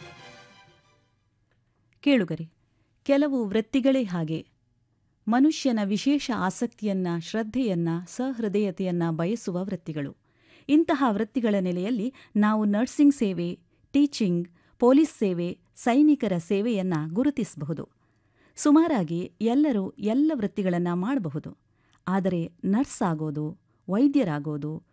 ಕೇಳುಗರೆ, ಕೆಲವು ವೃತ್ತಿಗಳೇ ಹಾಗೆ ಮನುಷ್ಯನ ವಿಶೇಷ ಆಸಕ್ತಿಯನ್ನ, ಶ್ರದ್ಧೆಯನ್ನ, ಸಹೃದಯತೆಯನ್ನ ಬಯಸುವ ವೃತ್ತಿಗಳು. ಇಂತಹ ವೃತ್ತಿಗಳ ನೆಲೆಯಲ್ಲಿ ನಾವು ನರ್ಸಿಂಗ್ ಸೇವೆ, ಟೀಚಿಂಗ್, ಪೊಲೀಸ್ ಸೇವೆ, ಸೈನಿಕರ ಸೇವೆಯನ್ನ ಗುರುತಿಸಬಹುದು. ಸುಮಾರಾಗಿ ಎಲ್ಲರೂ ಎಲ್ಲ ವೃತ್ತಿಗಳನ್ನು ಮಾಡಬಹುದು. ಆದರೆ ನರ್ಸ್ ಆಗೋದು, ವೈದ್ಯರಾಗೋದು,